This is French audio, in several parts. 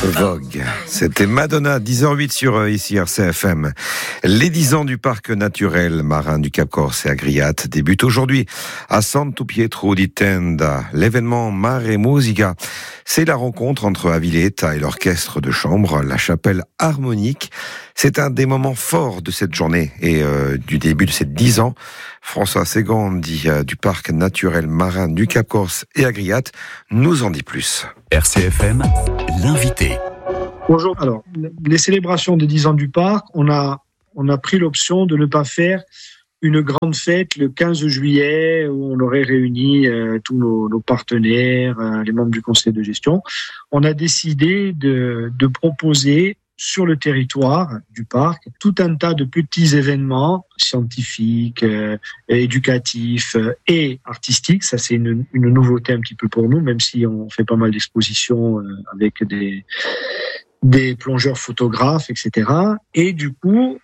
Vogue. C'était Madonna, 10h08 sur ici RCFM. Les 10 ans du parc naturel marin du Cap Corse et Agriate débutent aujourd'hui à Santo Pietro di Tenda. L'événement Mare Musica, c'est la rencontre entre Aviletta et l'orchestre de chambre, la chapelle harmonique. C'est un des moments forts de cette journée et du début de ces 10 ans. François Segandi du parc naturel marin du Cap Corse et Agriate nous en dit plus. RCFM, l'invité. Bonjour. Alors, les célébrations des 10 ans du parc, on a pris l'option de ne pas faire une grande fête le 15 juillet où on aurait réuni tous nos partenaires, les membres du conseil de gestion. On a décidé de proposer sur le territoire du parc tout un tas de petits événements scientifiques, éducatifs et artistiques. Ça, c'est une nouveauté un petit peu pour nous, même si on fait pas mal d'expositions avec des plongeurs photographes, etc. Et du coup,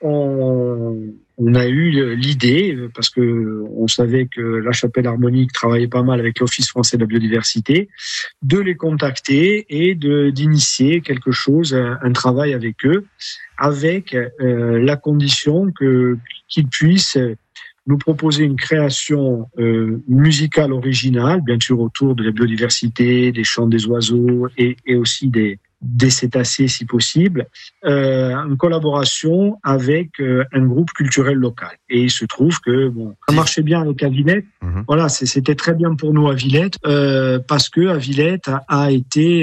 on a eu l'idée, parce que on savait que la chapelle harmonique travaillait pas mal avec l'Office français de la biodiversité, de les contacter et d'initier quelque chose, un travail avec eux, avec la condition qu'ils puissent nous proposer une création musicale originale, bien sûr autour de la biodiversité, des chants des oiseaux et aussi des cétacés si possible, en collaboration avec un groupe culturel local. Et il se trouve que ça marchait bien avec Avilette. Voilà, c'était très bien pour nous Avilette, parce que Avilette a été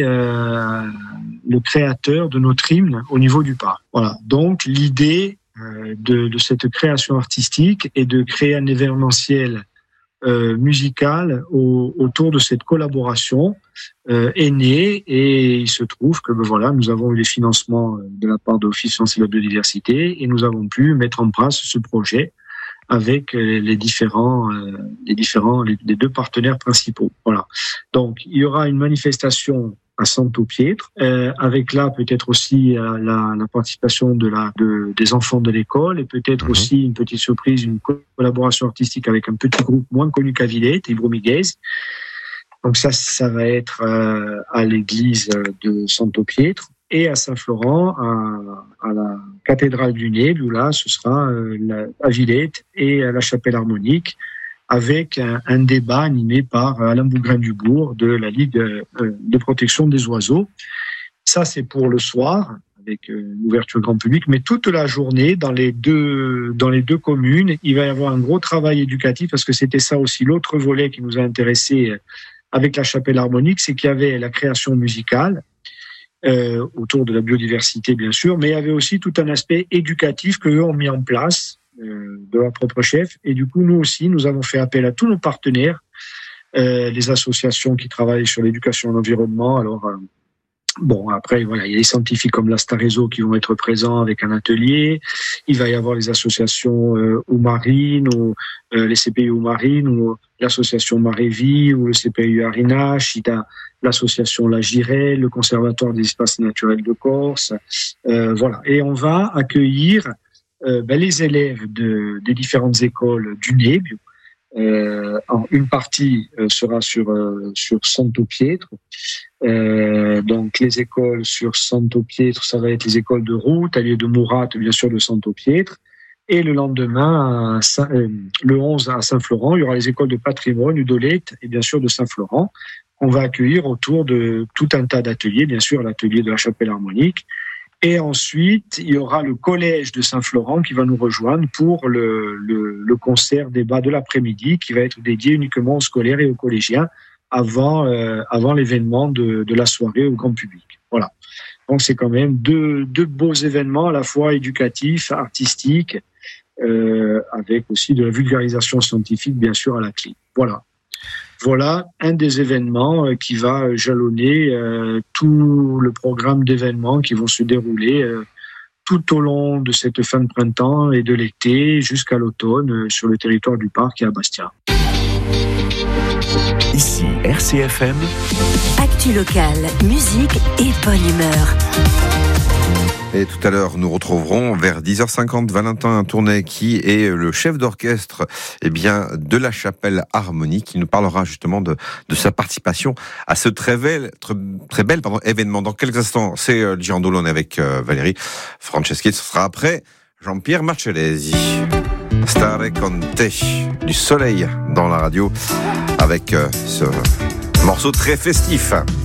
le créateur de notre hymne au niveau du parc. Voilà, donc l'idée de cette création artistique est de créer un événementiel musical autour de cette collaboration est née, et il se trouve que nous avons eu les financements de la part de l'Office français de la biodiversité et nous avons pu mettre en place ce projet avec les deux partenaires principaux. Voilà. Donc il y aura une manifestation à Santo Pietro, avec là peut-être aussi la participation des enfants de l'école et peut-être aussi une petite surprise, une collaboration artistique avec un petit groupe moins connu qu'Avilette, les Bromiguez. Donc ça va être à l'église de Santo Pietro et à Saint-Florent, à la cathédrale du Nez, où là ce sera Avilette et la chapelle harmonique, avec un débat animé par Alain Bougrain-Dubourg de la Ligue de protection des oiseaux. Ça, c'est pour le soir, avec l'ouverture grand public, mais toute la journée, dans les deux communes, il va y avoir un gros travail éducatif, parce que c'était ça aussi l'autre volet qui nous a intéressés avec la chapelle harmonique, c'est qu'il y avait la création musicale, autour de la biodiversité, bien sûr, mais il y avait aussi tout un aspect éducatif qu'eux ont mis en place, de leur propre chef. Et du coup, nous aussi, nous avons fait appel à tous nos partenaires, les associations qui travaillent sur l'éducation et l'environnement. Alors, après, il y a les scientifiques comme l'Astarezo qui vont être présents avec un atelier. Il va y avoir les associations marines, ou les CPU marines, ou l'association Marévie, ou le CPU Arinache, l'association La Girelle, le Conservatoire des espaces naturels de Corse. Et on va accueillir les élèves des différentes écoles du Nébio. Une partie sera sur Santo Pietro. Donc les écoles sur Santo Pietro, ça va être les écoles de route, alliées de Murat, bien sûr, de Santo Pietro. Et le lendemain, le 11 à Saint-Florent, il y aura les écoles de patrimoine, Udolette et bien sûr de Saint-Florent. On va accueillir autour de tout un tas d'ateliers, bien sûr l'atelier de la chapelle harmonique. Et ensuite, il y aura le collège de Saint-Florent qui va nous rejoindre pour le concert débat de l'après-midi, qui va être dédié uniquement aux scolaires et aux collégiens avant l'événement de la soirée au grand public. Voilà. Donc c'est quand même deux beaux événements, à la fois éducatifs, artistiques, avec aussi de la vulgarisation scientifique, bien sûr, à la clé. Voilà un des événements qui va jalonner tout le programme d'événements qui vont se dérouler tout au long de cette fin de printemps et de l'été jusqu'à l'automne sur le territoire du parc et à Bastia. Ici RCFM. Actu locale, musique et bonne humeur. Et tout à l'heure, nous retrouverons vers 10h50 Valentin Tournet, qui est le chef d'orchestre de la Chapelle Harmonie, qui nous parlera justement de sa participation à ce très bel événement. Dans quelques instants, c'est Girandolo, on est avec Valérie Franceschi. Ce sera après Jean-Pierre Marcellesi. Stare con te, du soleil dans la radio, avec ce morceau très festif.